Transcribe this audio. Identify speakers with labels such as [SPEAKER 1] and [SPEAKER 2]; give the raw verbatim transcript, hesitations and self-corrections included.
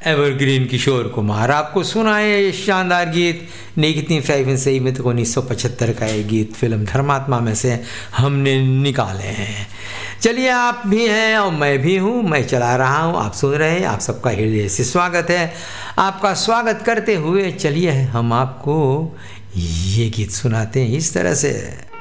[SPEAKER 1] Evergreen Kishore Kumar आपको सुनाए ये शानदार गीत। नहीं कितनी फैशन सही में तो उन्नीस सौ पचहत्तर का ये गीत फिल्म धर्मात्मा में से हमने निकाले हैं। चलिए, आप भी हैं और मैं भी हूँ, मैं चला रहा हूँ, आप सुन रहे हैं। आप सबका हृदय से स्वागत है। आपका स्वागत करते हुए चलिए हम आपको ये गीत सुनाते हैं इस तरह से।